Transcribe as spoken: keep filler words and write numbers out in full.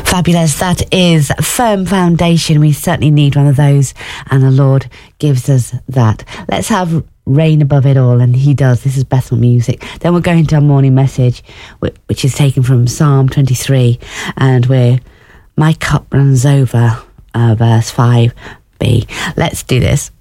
Fabulous. That is Firm Foundation. We certainly need one of those, and the Lord gives us that. Let's have Rain Above It All, and he does. This is Bethel music. Then we're going to our morning message, which is taken from Psalm twenty-three, and we're My Cup Runs Over, uh, verse five b. Let's do this.